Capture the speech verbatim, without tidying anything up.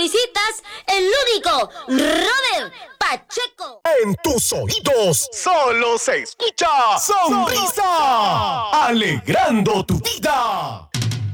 visitas el único Robert Pacheco. En tus oídos solo se escucha Sonrisa, alegrando tu vida.